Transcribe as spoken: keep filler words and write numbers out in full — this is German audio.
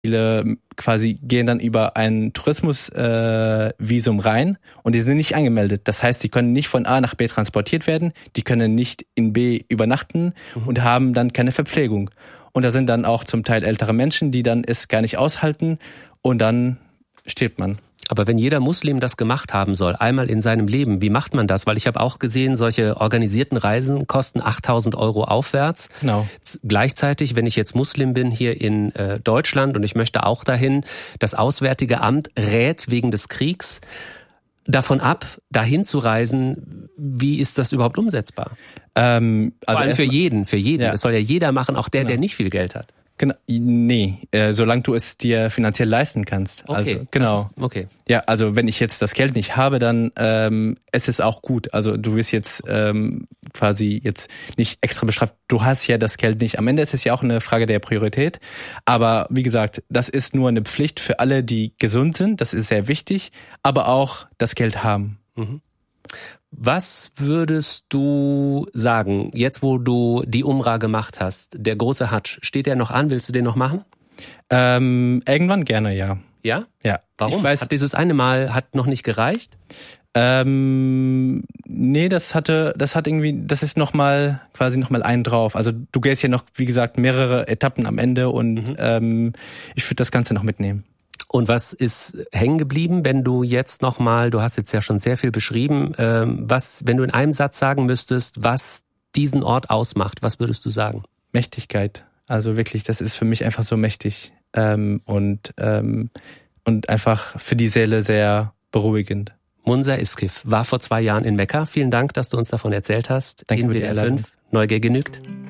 Viele quasi gehen dann über ein Tourismusvisum äh, rein und die sind nicht angemeldet. Das heißt, die können nicht von A nach B transportiert werden, die können nicht in B übernachten mhm. und haben dann keine Verpflegung. Und da sind dann auch zum Teil ältere Menschen, die dann es gar nicht aushalten und dann stirbt man. Aber wenn jeder Muslim das gemacht haben soll, einmal in seinem Leben, wie macht man das? Weil ich habe auch gesehen, solche organisierten Reisen kosten achttausend Euro aufwärts. Genau. Gleichzeitig, wenn ich jetzt Muslim bin hier in äh, Deutschland und ich möchte auch dahin, das Auswärtige Amt rät wegen des Kriegs davon ab, dahin zu reisen. Wie ist das überhaupt umsetzbar? Ähm, also Vor allem für jeden, für jeden. Ja. Das soll ja jeder machen, auch der, Genau. der nicht viel Geld hat. Genau, nee, äh, solange du es dir finanziell leisten kannst. Okay, also, genau. Ist, okay. Ja, also wenn ich jetzt das Geld nicht habe, dann ähm, es ist auch gut. Also du wirst jetzt ähm, quasi jetzt nicht extra bestraft. Du hast ja das Geld nicht. Am Ende ist es ja auch eine Frage der Priorität. Aber wie gesagt, das ist nur eine Pflicht für alle, die gesund sind. Das ist sehr wichtig. Aber auch das Geld haben. Mhm. Was würdest du sagen, jetzt wo du die Umrah gemacht hast, der große Hadsch, steht der noch an? Willst du den noch machen? Ähm, irgendwann gerne, ja. Ja? Ja. Warum? Ich weiß, hat dieses eine Mal hat noch nicht gereicht? Ähm, nee, das hatte, das hat irgendwie, das ist nochmal, quasi nochmal einen drauf. Also du gehst ja noch, wie gesagt, mehrere Etappen am Ende und mhm. ähm, ich würde das Ganze noch mitnehmen. Und was ist hängen geblieben, wenn du jetzt nochmal, du hast jetzt ja schon sehr viel beschrieben, ähm, was, wenn du in einem Satz sagen müsstest, was diesen Ort ausmacht, was würdest du sagen? Mächtigkeit. Also wirklich, das ist für mich einfach so mächtig ähm, und ähm, und einfach für die Seele sehr beruhigend. Munzer Iskif war vor zwei Jahren in Mekka. Vielen Dank, dass du uns davon erzählt hast. Danke in für die W D R Einladung. fünf. Neugier genügt.